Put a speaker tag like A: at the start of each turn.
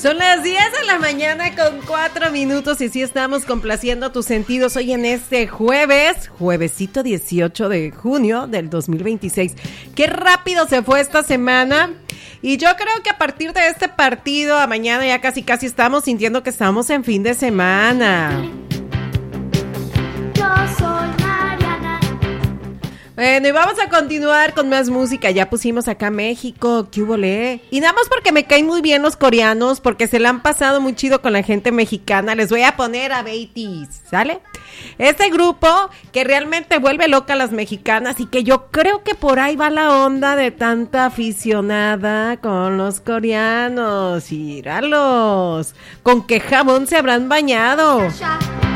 A: Son las 10 de la mañana con 4 minutos y sí estamos complaciendo tus sentidos hoy en este juevesito 18 de junio del 2026. Qué rápido se fue esta semana y yo creo que a partir de este partido a mañana ya casi estamos sintiendo que estamos en fin de semana.
B: Yo soy Mariana.
A: Bueno, y vamos a continuar con más música. Ya pusimos acá México, ¿qué hubo le? Y nada más porque me caen muy bien los coreanos, porque se la han pasado muy chido con la gente mexicana, les voy a poner a BTS, ¿sale? Este grupo que realmente vuelve loca a las mexicanas y que yo creo que por ahí va la onda de tanta aficionada con los coreanos. Míralos, ¿con qué jabón se habrán bañado?
B: Ya.